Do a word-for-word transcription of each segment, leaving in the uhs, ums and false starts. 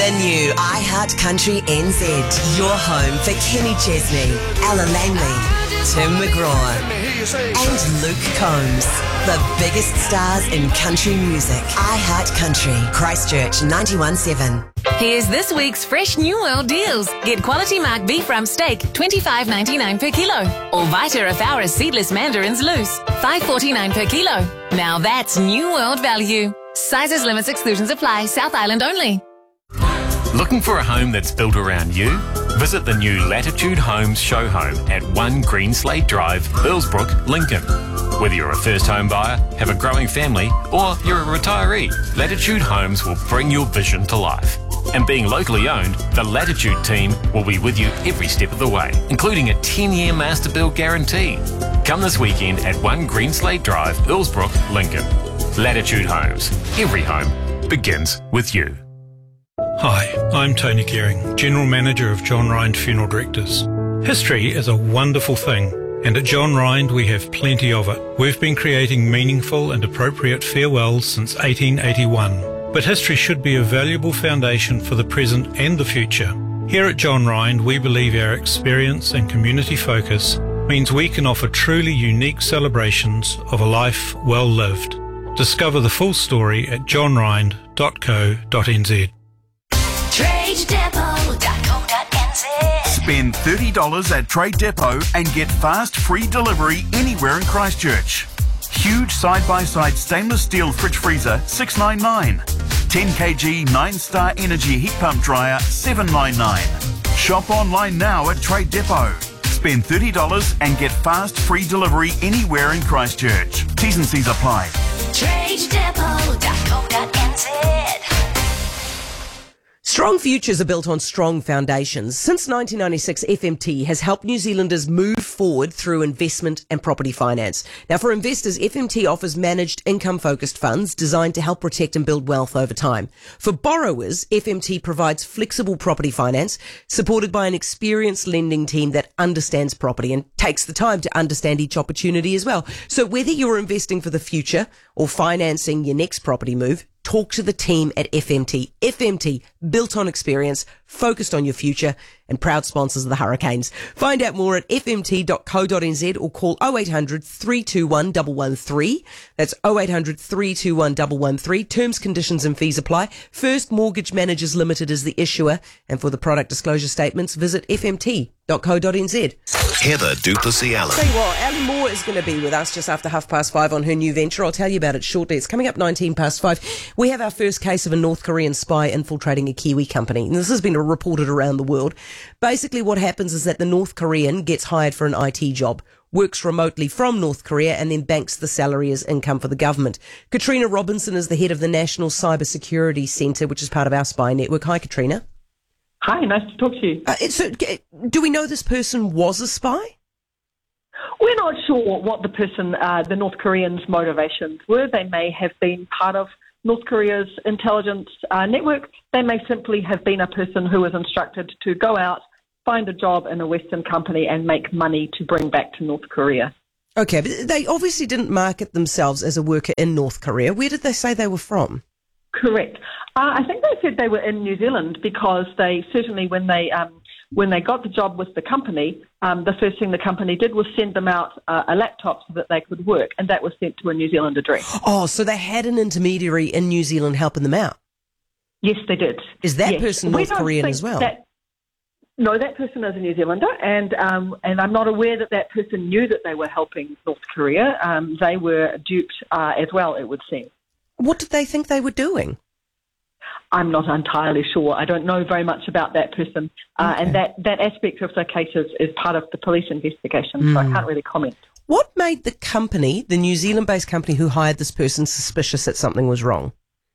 The new iHeartCountry N Z, your home for Kenny Chesney, Ella Langley, Tim McGraw and Luke Combs. The biggest stars in country music. iHeartCountry, Christchurch ninety-one point seven. Here's this week's fresh New World deals. Get quality mark beef rump steak, twenty-five ninety-nine per kilo. Or Vita Afaris seedless mandarins loose, five forty-nine per kilo. Now that's New World value. Sizes, limits, exclusions apply. South Island only. Looking for a home that's built around you? Visit the new Latitude Homes show home at one Green Slate Drive, Earlsbrook, Lincoln. Whether you're a first home buyer, have a growing family, or you're a retiree, Latitude Homes will bring your vision to life. And being locally owned, the Latitude team will be with you every step of the way, including a ten-year master build guarantee. Come this weekend at one Green Slate Drive, Earlsbrook, Lincoln. Latitude Homes. Every home begins with you. Hi, I'm Tony Gearing, General Manager of John Rind Funeral Directors. History is a wonderful thing, and at John Rind we have plenty of it. We've been creating meaningful and appropriate farewells since eighteen eighty-one, but history should be a valuable foundation for the present and the future. Here at John Rind, we believe our experience and community focus means we can offer truly unique celebrations of a life well lived. Discover the full story at john rind dot co dot n z. trade depot dot co dot n z. Spend thirty dollars at Trade Depot and get fast free delivery anywhere in Christchurch. Huge side-by-side stainless steel fridge freezer, six ninety-nine. ten kilogram nine star Energy heat pump dryer, seven ninety-nine. Shop online now at Trade Depot. Spend thirty dollars and get fast free delivery anywhere in Christchurch. T's and C's apply. trade depot dot co dot n z. Strong futures are built on strong foundations. Since nineteen ninety-six, F M T has helped New Zealanders move forward through investment and property finance. Now, for investors, F M T offers managed income-focused funds designed to help protect and build wealth over time. For borrowers, F M T provides flexible property finance supported by an experienced lending team that understands property and takes the time to understand each opportunity as well. So whether you're investing for the future or financing your next property move, talk to the team at F M T. F M T, built on experience, focused on your future, and proud sponsors of the Hurricanes. Find out more at f m t dot co dot n z or call oh eight hundred, three two one, one one three. That's oh eight hundred, three two one, one one three. Terms, conditions and fees apply. First Mortgage Managers Limited is the issuer. And for the product disclosure statements, visit f m t dot co dot n z. Heather du Plessis-Allen. Tell you what, Ali Moore is going to be with us just after half past five on her new venture. I'll tell you about it shortly. It's coming up nineteen past five. We have our first case of a North Korean spy infiltrating a Kiwi company. And this has been reported around the world. Basically, what happens is that the North Korean gets hired for an I T job, works remotely from North Korea, and then banks the salary as income for the government. Katrina Robinson is the head of the National Cybersecurity Centre, which is part of our spy network. Hi, Katrina. Hi, nice to talk to you. Uh, so, do we know this person was a spy? We're not sure what the person, uh, the North Koreans' motivations were. They may have been part of North Korea's intelligence uh, network. They may simply have been a person who was instructed to go out, find a job in a Western company and make money to bring back to North Korea. Okay, but they obviously didn't market themselves as a worker in North Korea. Where did they say they were from? Correct. Uh, I think they said they were in New Zealand because they certainly, when they um, when they got the job with the company, um, the first thing the company did was send them out uh, a laptop so that they could work, and that was sent to a New Zealand address. Oh, so they had an intermediary in New Zealand helping them out? Yes, they did. Is that yes. person North Korean as well? That, no, that person is a New Zealander, and um, and I'm not aware that that person knew that they were helping North Korea. Um, they were duped uh, as well, it would seem. What did they think they were doing? I'm not entirely sure. I don't know very much about that person. Uh, okay. And that, that aspect of the case is, is part of the police investigation, mm. so I can't really comment. What made the company, the New Zealand-based company who hired this person, suspicious that something was wrong?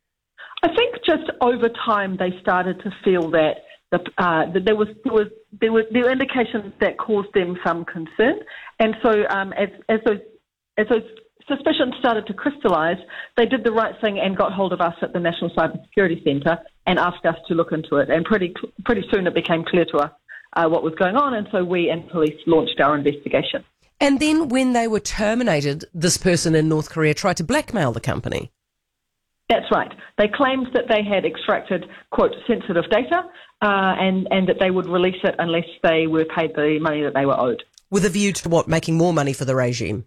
I think just over time they started to feel that, the, uh, that there was there was there were there were indications that caused them some concern, and so um, as as those as those suspicions started to crystallise, they did the right thing and got hold of us at the National Cybersecurity Centre and asked us to look into it. And pretty pretty soon it became clear to us uh, what was going on, and so we and police launched our investigation. And then when they were terminated, this person in North Korea tried to blackmail the company. That's right. They claimed that they had extracted, quote, sensitive data uh, and, and that they would release it unless they were paid the money that they were owed. With a view to what, making more money for the regime?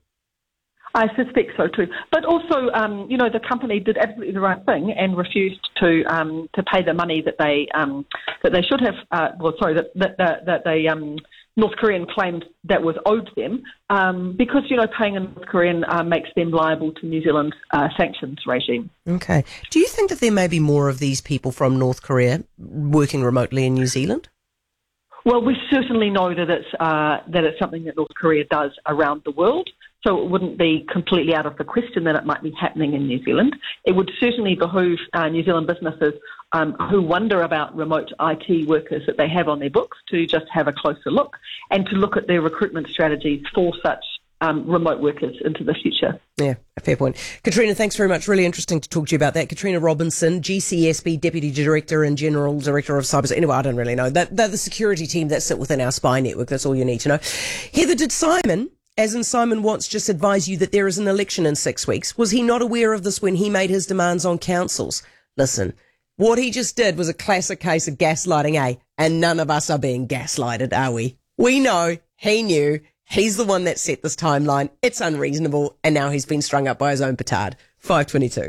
I suspect so too. But also, um, you know, the company did absolutely the right thing and refused to um, to pay the money that they um, that they should have. Uh, well, sorry, that that that, that they um, North Korean claimed that was owed them um, because you know paying a North Korean uh, makes them liable to New Zealand's uh, sanctions regime. Okay. Do you think that there may be more of these people from North Korea working remotely in New Zealand? Well, we certainly know that it's uh, that it's something that North Korea does around the world. So it wouldn't be completely out of the question that it might be happening in New Zealand. It would certainly behoove uh, New Zealand businesses um, who wonder about remote I T workers that they have on their books to just have a closer look and to look at their recruitment strategies for such um, remote workers into the future. Yeah, a fair point. Katrina, thanks very much. Really interesting to talk to you about that. Katrina Robinson, G C S B Deputy Director and General Director of Cyber. Anyway, I don't really know. They're, they're the security team that sit within our spy network. That's all you need to know. Heather, did Simon... As in Simon Watts just advised you that there is an election in six weeks. Was he not aware of this when he made his demands on councils? Listen, what he just did was a classic case of gaslighting, eh? And none of us are being gaslighted, are we? We know, he knew, he's the one that set this timeline. It's unreasonable, and now he's been strung up by his own petard. five twenty-two.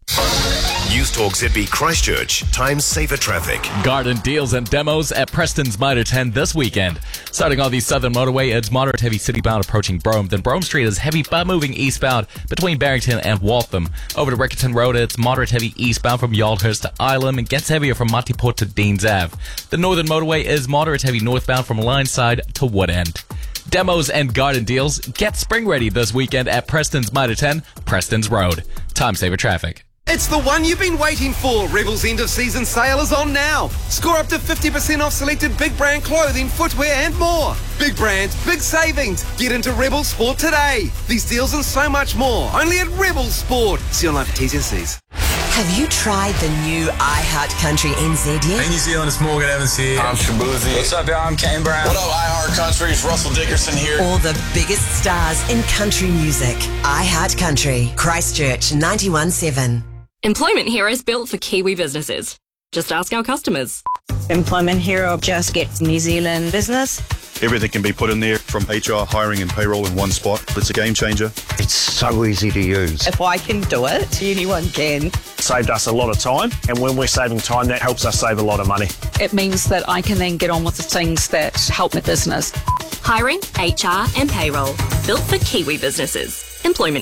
News Talk Z B Christchurch. Time saver traffic. Garden deals and demos at Preston's Mitre ten this weekend. Starting on the southern motorway, it's moderate heavy citybound approaching Brome. Then Brome Street is heavy but moving eastbound between Barrington and Waltham. Over to Riccarton Road, it's moderate heavy eastbound from Yaldhurst to Ilam and gets heavier from Matiport to Deans Ave. The northern motorway is moderate heavy northbound from Lineside to Woodend. Demos and garden deals. Get spring ready this weekend at Preston's Mitre ten, Preston's Road. Time saver traffic. It's the one you've been waiting for. Rebel's end of season sale is on now. Score up to fifty percent off selected big brand clothing, footwear and more. Big brand, big savings. Get into Rebel Sport today. These deals and so much more. Only at Rebel Sport. See online for T's and C's. Have you tried the new iHeart Country N Z yet? Hey New Zealand, it's Morgan Evans here. I'm Shabuzi. What's up, y'all? I'm Kane Brown. What up, iHeart Country? It's Russell Dickerson here. All the biggest stars in country music. iHeart Country, Christchurch ninety-one point seven. Employment Hero built for Kiwi businesses. Just ask our customers. Employment Hero just gets New Zealand business. Everything can be put in there, from H R, hiring and payroll in one spot. It's a game changer. It's so easy to use. If I can do it, anyone can. Saved us a lot of time, and when we're saving time, that helps us save a lot of money. It means that I can then get on with the things that help my business. Hiring, H R and payroll. Built for Kiwi businesses. Employment